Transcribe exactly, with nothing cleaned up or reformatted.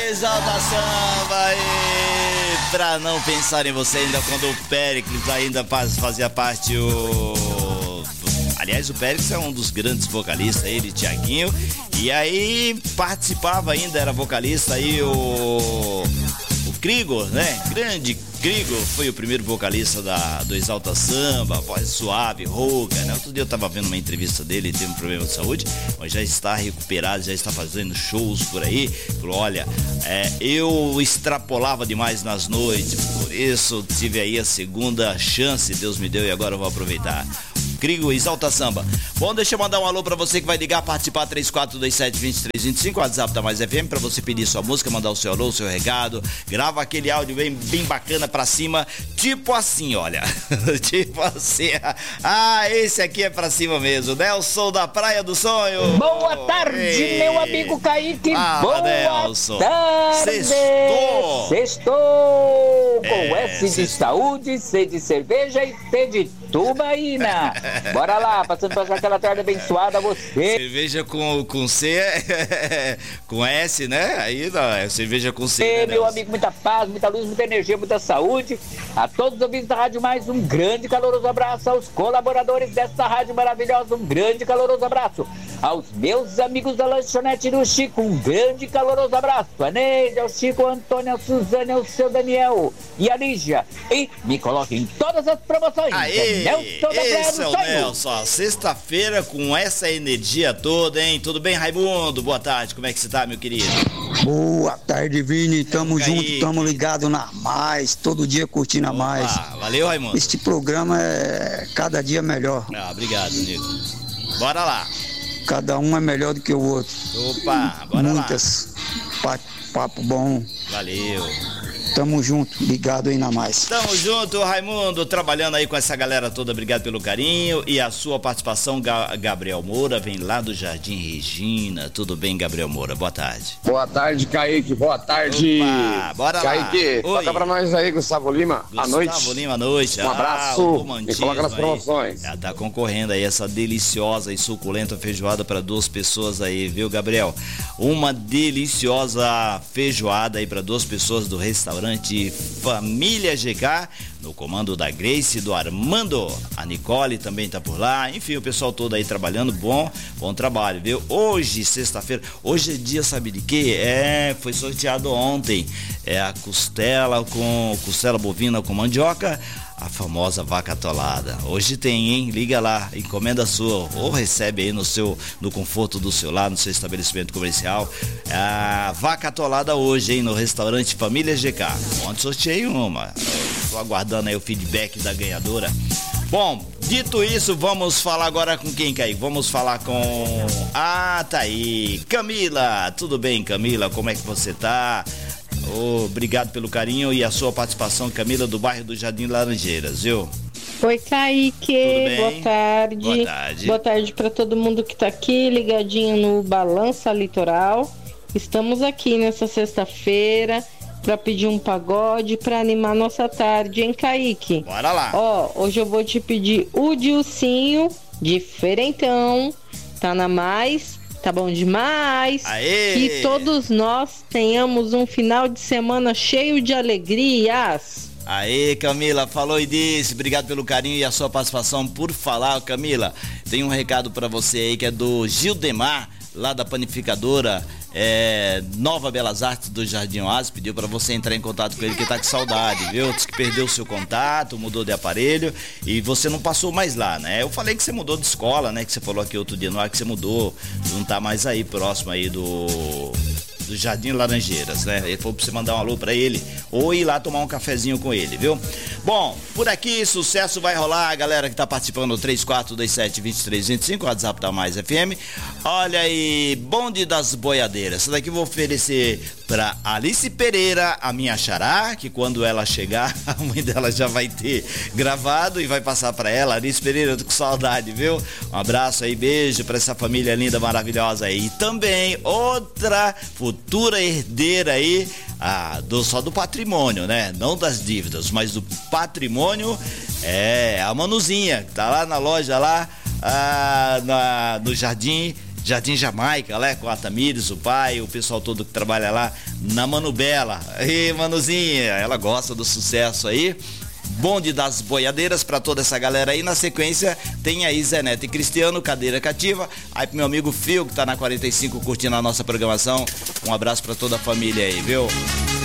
Exalta Samba! E pra não pensar em você ainda quando o Péricles ainda fazia parte o... Aliás, o Péricles é um dos grandes vocalistas, ele, Thiaguinho. E aí participava ainda, era vocalista aí o... O Krigor, né? Grande Krigor foi o primeiro vocalista da, do Exalta Samba, voz suave, rouca, né? Outro dia eu tava vendo uma entrevista dele, ele teve um problema de saúde, mas já está recuperado, já está fazendo shows por aí. Falou, olha, é, eu extrapolava demais nas noites, por isso tive aí a segunda chance, Deus me deu e agora eu vou aproveitar. Krigor, Exalta Samba. Bom, deixa eu mandar um alô pra você que vai ligar, participar três quatro dois sete, dois três dois cinco, WhatsApp da Mais F M, pra você pedir sua música, mandar o seu alô, o seu recado, grava aquele áudio bem, bem bacana pra cima, tipo assim, olha, tipo assim, ah, esse aqui é pra cima mesmo, Nelson da Praia do Sonho. Boa tarde, Ei. meu amigo Kaique, ah, boa Nelson. tarde. Sextou. Sextou, com é, S de saúde, C de cerveja e T de tubaína. Bora lá, passando pra aquela tarde abençoada a você. Cerveja com, com C, com S, né? Aí não, é cerveja com C. Ei, né, meu Nelson? amigo, muita paz, muita luz, muita energia, muita saúde. A todos os ouvintes da Rádio Mais, um grande caloroso abraço. Aos colaboradores dessa rádio maravilhosa, um grande caloroso abraço. Aos meus amigos da lanchonete do Chico, um grande caloroso abraço. A Neide, ao Chico, ao Antônio, ao Suzane, ao seu Daniel e a Lígia. E me coloque em todas as promoções. Aê, é Nelson da Praia esse do é o Sonho. Nelson, sexta-feira com essa energia toda, hein? Tudo bem, Raimundo? Boa tarde, como é que você tá, meu querido? Boa tarde, Vini, tamo Aí. junto, tamo ligado na Mais, todo dia curtindo a Opa, Mais. valeu, Raimundo. Este programa é cada dia melhor. Ah, obrigado, Nico. Bora lá. Cada um é melhor do que o outro. Opa, bora Muitas pa- papo bom. lá. Valeu. Tamo junto, ligado aí na Mais. Tamo junto, Raimundo, trabalhando aí com essa galera toda, obrigado pelo carinho e a sua participação. Ga- Gabriel Moura vem lá do Jardim Regina, tudo bem, Gabriel Moura? Boa tarde. Boa tarde, Kaique, boa tarde. Opa, bora Kaique, lá. toca pra nós aí, Gustavo Lima, à noite. Gustavo Lima, à noite. Um abraço, ah, o me romantismo coloca nas aí. promoções. Já tá concorrendo aí essa deliciosa e suculenta feijoada para duas pessoas aí, viu, Gabriel? Uma deliciosa feijoada aí para duas pessoas do restaurante Família G K, no comando da Grace e do Armando. A Nicole também tá por lá. Enfim, o pessoal todo aí trabalhando. Bom, bom trabalho, viu? Hoje, sexta-feira, hoje é dia, sabe de quê? É, foi sorteado ontem. É a costela com costela bovina com mandioca, a famosa vaca atolada. Hoje tem, hein? Liga lá, encomenda sua ou recebe aí no seu, no conforto do seu lar, no seu estabelecimento comercial. A vaca atolada hoje, hein? No restaurante Família G K. Ontem sorteei uma. Tô aguardando aí o feedback da ganhadora. Bom, dito isso, vamos falar agora com quem, Kaique? Vamos falar com... Ah, tá aí. Camila. Tudo bem, Camila? Como é que você tá? Oh, obrigado pelo carinho e a sua participação, Camila, do bairro do Jardim Laranjeiras, viu? Oi, Kaique, boa tarde. Boa tarde. Boa tarde para todo mundo que tá aqui, ligadinho no Balança Litoral. Estamos aqui nessa sexta-feira para pedir um pagode para animar nossa tarde, hein, Kaique? Bora lá. Ó, hoje eu vou te pedir o Dilcinho, diferentão, tá na Mais. Tá bom demais. Aê! Que todos nós tenhamos um final de semana cheio de alegrias. Aê, Camila, falou e disse. Obrigado pelo carinho e a sua participação. Por falar, Camila, tem um recado pra você aí que é do Gildemar, lá da panificadora é, Nova Belas Artes do Jardim Oásis. Pediu pra você entrar em contato com ele que tá com saudade, viu? Diz que perdeu o seu contato, mudou de aparelho e você não passou mais lá, né? Eu falei que você mudou de escola, né? Que você falou aqui outro dia no ar que você mudou, não tá mais aí próximo aí do... do Jardim Laranjeiras, né? Ele falou pra você mandar um alô pra ele ou ir lá tomar um cafezinho com ele, viu? Bom, por aqui, sucesso vai rolar, a galera que tá participando, três quatro dois sete, dois três dois cinco, WhatsApp da Mais F M. Olha aí, bonde das boiadeiras. Essa daqui eu vou oferecer pra Alice Pereira, a minha xará, que quando ela chegar, a mãe dela já vai ter gravado e vai passar pra ela. Alice Pereira, eu tô com saudade, viu? Um abraço aí, beijo pra essa família linda, maravilhosa aí. E também outra futura herdeira aí, ah, do, só do patrimônio, né? Não das dívidas, mas do patrimônio, é a Manuzinha, que tá lá na loja lá, ah, na, no Jardim Jardim Jamaica, né? Com a Tamires, o pai, o pessoal todo que trabalha lá na Manubela. E Manuzinha, ela gosta do sucesso aí. Bonde das Boiadeiras pra toda essa galera aí. Na sequência tem aí Zé Neto e Cristiano, Cadeira Cativa. Aí pro meu amigo Fio, que tá na quarenta e cinco curtindo a nossa programação. Um abraço pra toda a família aí, viu?